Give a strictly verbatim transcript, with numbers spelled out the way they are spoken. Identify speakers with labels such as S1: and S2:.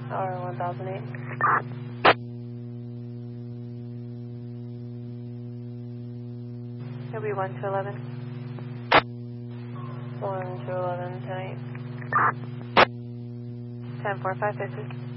S1: Or one thousand eight. It'll be one to eleven. one to eleven, ten eight. ten four five fifty.